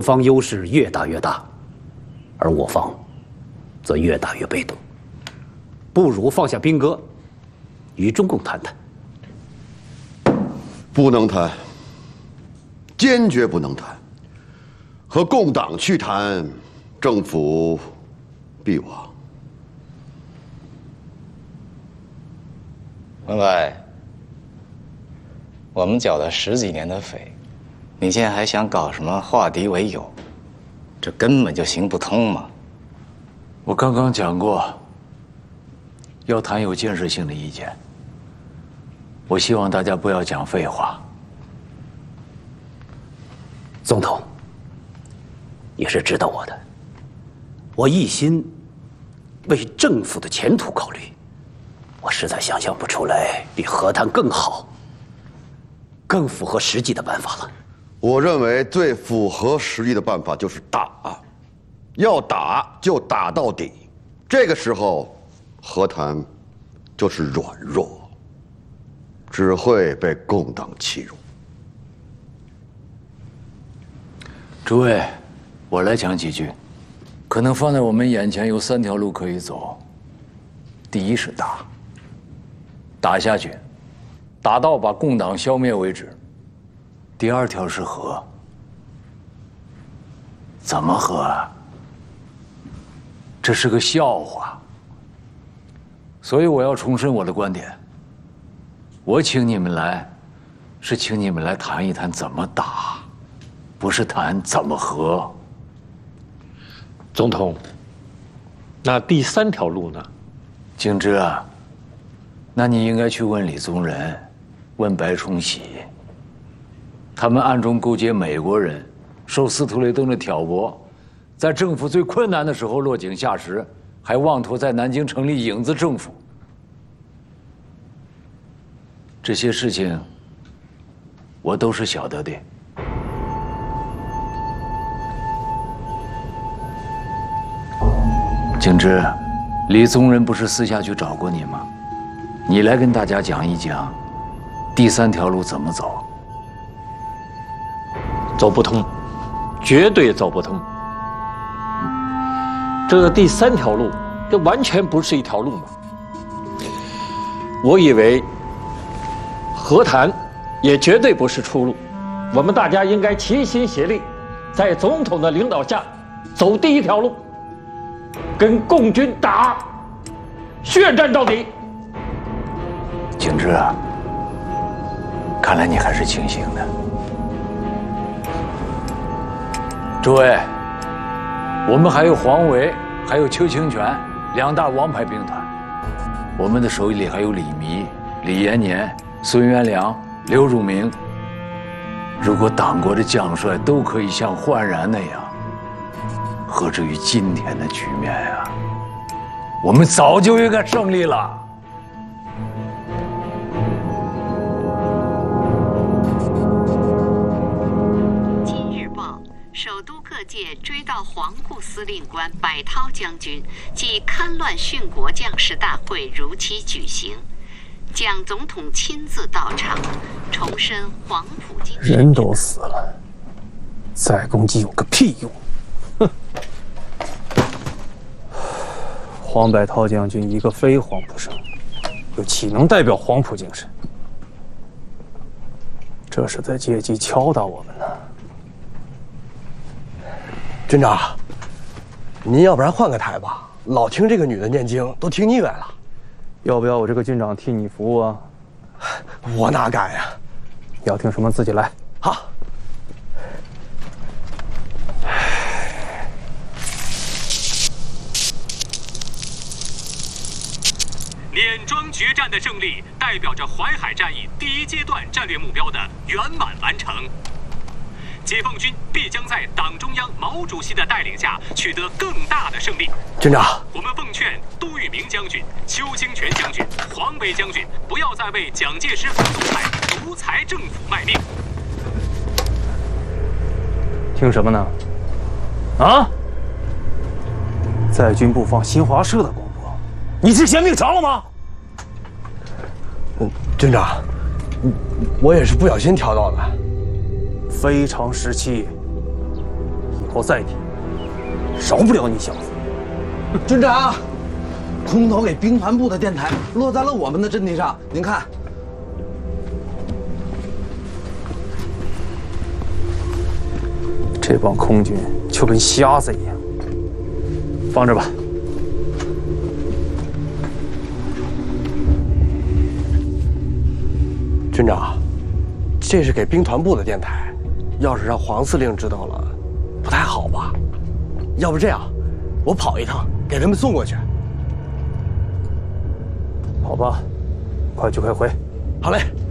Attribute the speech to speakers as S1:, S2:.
S1: 方优势越打越大，而我方则越打越被动。不如放下兵戈，与中共谈谈。
S2: 不能谈，坚决不能谈。和共党去谈，政府必亡。
S3: 文伟，我们缴了10几年的费，你现在还想搞什么化敌为友？这根本就行不通嘛！
S4: 我刚刚讲过，要谈有建设性的意见。我希望大家不要讲废话。
S1: 总统，你是知道我的，我一心为政府的前途考虑，我实在想象不出来比和谈更好、更符合实际的办法了。
S2: 我认为最符合实际的办法就是打，要打就打到底。这个时候，和谈就是软弱，只会被共党欺辱。
S4: 诸位，我来讲几句。可能放在我们眼前有3条路可以走。第一是打，打下去，打到把共党消灭为止。第2条是和，怎么和啊？这是个笑话。所以我要重申我的观点。我请你们来，是请你们来谈一谈怎么打，不是谈怎么和。
S5: 总统，那第3条路呢？
S4: 景之啊，那你应该去问李宗仁，问白崇禧。他们暗中勾结美国人，受斯图雷登的挑拨，在政府最困难的时候落井下石，还妄图在南京成立影子政府。这些事情，我都是晓得的。景之，李宗仁不是私下去找过你吗？你来跟大家讲一讲，第3条路怎么走。
S5: 走不通，绝对走不通。这个第3条路，这完全不是一条路嘛。我以为和谈也绝对不是出路，我们大家应该齐心协力，在总统的领导下走第1条路，跟共军打，血战到底。
S4: 景之啊，看来你还是清醒的。诸位，我们还有黄维，还有邱清泉2大王牌兵团，我们的手里还有李弥、李延年、孙元良、刘汝明。如果党国的将帅都可以像焕然那样，何至于今天的局面呀？我们早就应该胜利了。
S6: 首都各界追悼黄埔司令官柏涛将军及戡乱殉国将士大会如期举行，蒋总统亲自到场，重申黄埔精神。
S7: 人都死了，再攻击有个屁用！哼！黄柏涛将军一个非黄埔生，又岂能代表黄埔精神？这是在借机敲打我们呢。
S8: 军长，您要不然换个台吧，老听这个女的念经，都听腻歪了。
S7: 要不要我这个军长替你服务啊？
S8: 我哪敢呀！
S7: 要听什么自己来。
S8: 好。
S9: 碾庄决战的胜利，代表着淮海战役第1阶段战略目标的圆满完成。解放军必将在党中央毛主席的带领下取得更大的胜利。
S8: 军长，
S9: 我们奉劝杜聿明将军、邱清泉将军、黄维将军不要再为蒋介石反动派独裁政府卖命。
S7: 听什么呢？啊！在军部放新华社的广播，你是嫌命长了吗？
S8: 军长，我也是不小心调到的。
S7: 非常时期， 头赛体，饶不了你小子。
S8: 军长，空投给兵团部的电台落在了我们的阵地上，您看。
S7: 这帮空军就跟瞎子一样，放着吧。
S8: 军长，这是给兵团部的电台，要是让黄司令知道了，不太好吧？要不这样，我跑一趟，给他们送过去。
S7: 好吧，快去快回。
S8: 好嘞。